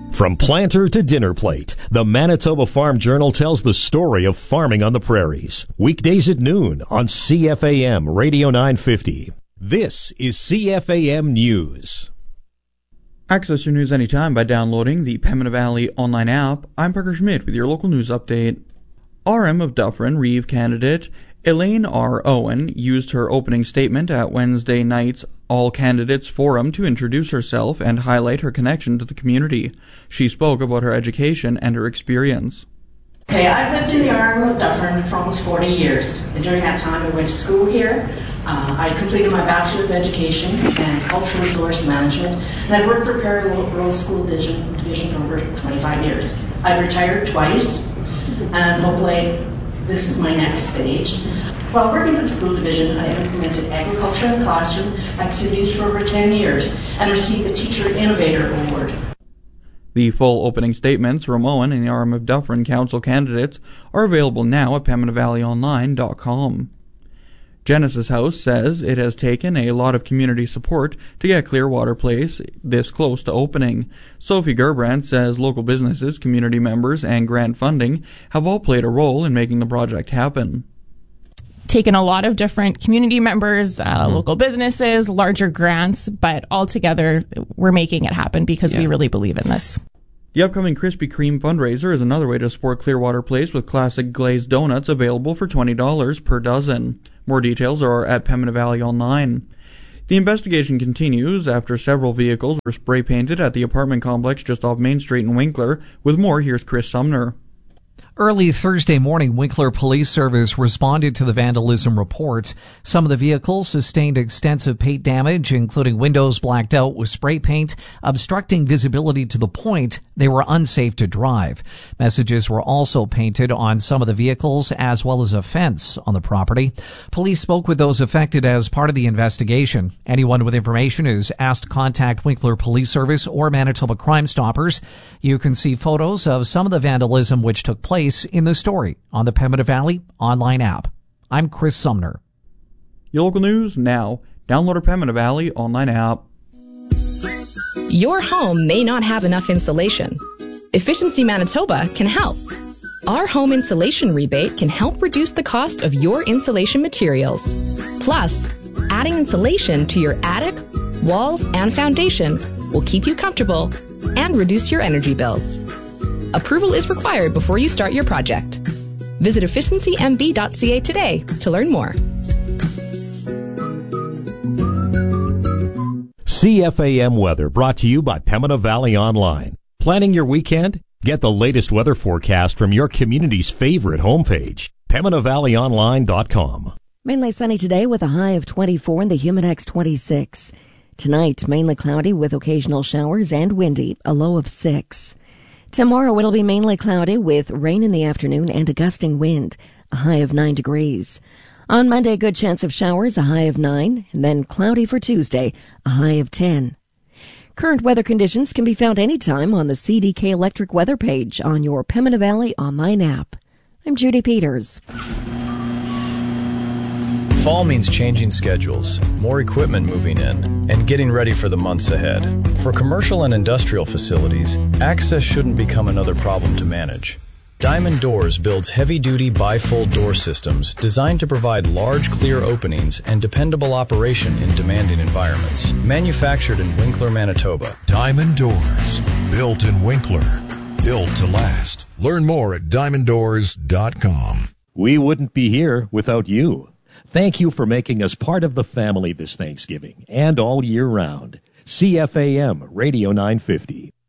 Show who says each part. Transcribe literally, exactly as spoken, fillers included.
Speaker 1: From planter to dinner plate, the Manitoba Farm Journal tells the story of farming on the prairies. Weekdays at noon on C F A M Radio nine fifty. This is C F A M News.
Speaker 2: Access your news anytime by downloading the Pembina Valley online app. I'm Parker Schmidt with your local news update. R M of Dufferin Reeve candidate Elaine R. Owen used her opening statement at Wednesday night's All Candidates Forum to introduce herself and highlight her connection to the community. She spoke about her education and her experience.
Speaker 3: Okay, I've lived in the R M of Dufferin for almost forty years, and during that time I went to school here. Uh, I completed my Bachelor of Education and Cultural Resource Management, and I've worked for Perry Road School Division, Division for over twenty-five years. I've retired twice, and hopefully this is my next stage. While working for the school division, I implemented agriculture in the classroom activities for over ten years and received the Teacher Innovator Award.
Speaker 2: The full opening statements from Owen and the R M of Dufferin Council candidates are available now at pembina valley online dot com. Genesis House says it has taken a lot of community support to get Clearwater Place this close to opening. Sophie Gerbrandt says local businesses, community members, and grant funding have all played a role in making the project happen.
Speaker 4: Taken a lot of different community members, uh, mm-hmm. local businesses, larger grants, but all together we're making it happen because yeah. we really believe in this.
Speaker 2: The upcoming Krispy Kreme fundraiser is another way to support Clearwater Place with classic glazed donuts available for twenty dollars per dozen. More details are at Pembina Valley Online. The investigation continues after several vehicles were spray painted at the apartment complex just off Main Street in Winkler. With more, here's Chris Sumner.
Speaker 5: Early Thursday morning, Winkler Police Service responded to the vandalism report. Some of the vehicles sustained extensive paint damage, including windows blacked out with spray paint, obstructing visibility to the point they were unsafe to drive. Messages were also painted on some of the vehicles, as well as a fence on the property. Police spoke with those affected as part of the investigation. Anyone with information is asked to contact Winkler Police Service or Manitoba Crime Stoppers. You can see photos of some of the vandalism which took place in the story on the Pembina Valley online app. I'm Chris Sumner.
Speaker 2: Your local news now. Download our Pembina Valley online app.
Speaker 6: Your home may not have enough insulation. Efficiency Manitoba can help. Our home insulation rebate can help reduce the cost of your insulation materials. Plus, adding insulation to your attic, walls, and foundation will keep you comfortable and reduce your energy bills. Approval is required before you start your project. Visit efficiency m b dot c a today to learn more.
Speaker 1: C F A M weather brought to you by Pembina Valley Online. Planning your weekend? Get the latest weather forecast from your community's favorite homepage, pembina valley online dot com.
Speaker 7: Mainly sunny today with a high of twenty-four and the Humidex twenty-six. Tonight, mainly cloudy with occasional showers and windy, a low of six. Tomorrow it'll be mainly cloudy with rain in the afternoon and a gusting wind, a high of nine degrees. On Monday, good chance of showers, a high of nine, and then cloudy for Tuesday, a high of ten. Current weather conditions can be found anytime on the C D K Electric weather page on your Pembina Valley online app. I'm Judy Peters.
Speaker 8: Fall means changing schedules, more equipment moving in, and getting ready for the months ahead. For commercial and industrial facilities, access shouldn't become another problem to manage. Diamond Doors builds heavy-duty bifold door systems designed to provide large, clear openings and dependable operation in demanding environments. Manufactured in Winkler, Manitoba.
Speaker 9: Diamond Doors, built in Winkler, built to last. Learn more at diamond doors dot com.
Speaker 1: We wouldn't be here without you. Thank you for making us part of the family this Thanksgiving and all year round. C F A M Radio nine fifty.